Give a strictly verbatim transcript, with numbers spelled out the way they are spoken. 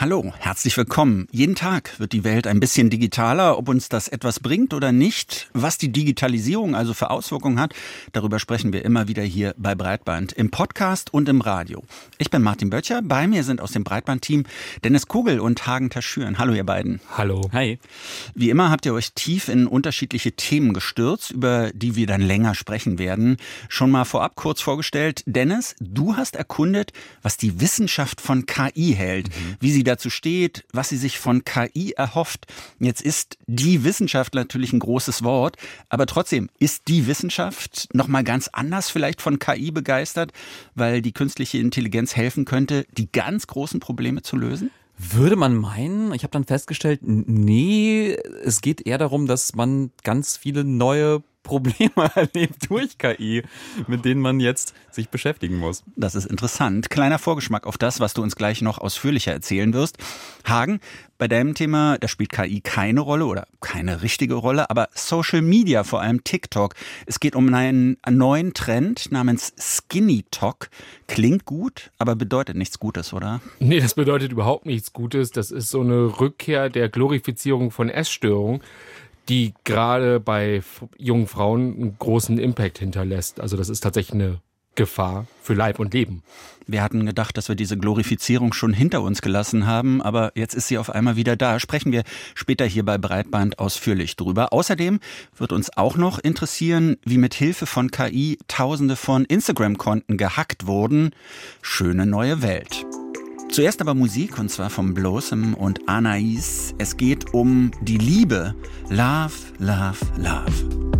Hallo, herzlich willkommen. Jeden Tag wird die Welt ein bisschen digitaler. Ob uns das etwas bringt oder nicht, was die Digitalisierung also für Auswirkungen hat, darüber sprechen wir immer wieder hier bei Breitband, im Podcast und im Radio. Ich bin Martin Böttcher, bei mir sind aus dem Breitband-Team Dennis Kugel und Hagen Taschüren. Hallo ihr beiden. Hallo. Hi. Wie immer habt ihr euch tief in unterschiedliche Themen gestürzt, über die wir dann länger sprechen werden. Schon mal vorab kurz vorgestellt, Dennis, du hast erkundet, was die Wissenschaft von K I hält, mhm. wie sie dazu steht, was sie sich von K I erhofft. Jetzt ist die Wissenschaft natürlich ein großes Wort, aber trotzdem ist die Wissenschaft noch mal ganz anders vielleicht von K I begeistert, weil die künstliche Intelligenz helfen könnte, die ganz großen Probleme zu lösen? Würde man meinen, ich habe dann festgestellt, nee, es geht eher darum, dass man ganz viele neue Probleme erlebt durch K I, mit denen man jetzt sich beschäftigen muss. Das ist interessant. Kleiner Vorgeschmack auf das, was du uns gleich noch ausführlicher erzählen wirst. Hagen, bei deinem Thema, da spielt K I keine Rolle oder keine richtige Rolle, aber Social Media, vor allem TikTok. Es geht um einen neuen Trend namens Skinny Talk. Klingt gut, aber bedeutet nichts Gutes, oder? Nee, das bedeutet überhaupt nichts Gutes. Das ist so eine Rückkehr der Glorifizierung von Essstörungen, die gerade bei jungen Frauen einen großen Impact hinterlässt. Also das ist tatsächlich eine Gefahr für Leib und Leben. Wir hatten gedacht, dass wir diese Glorifizierung schon hinter uns gelassen haben, aber jetzt ist sie auf einmal wieder da. Sprechen wir später hier bei Breitband ausführlich drüber. Außerdem wird uns auch noch interessieren, wie mit Hilfe von K I Tausende von Instagram-Konten gehackt wurden. Schöne neue Welt. Zuerst aber Musik, und zwar von Blossom und Anais. Es geht um die Liebe. Love, love, love.